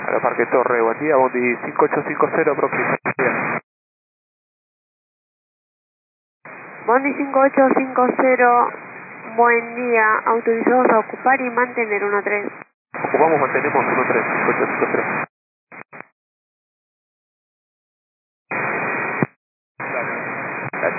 Aeroparque Torre, buen día, Bondi 5850, próximo. Bondi 5850, buen día, autorizados a ocupar y mantener 13. Ocupamos, mantenemos 13, 5850.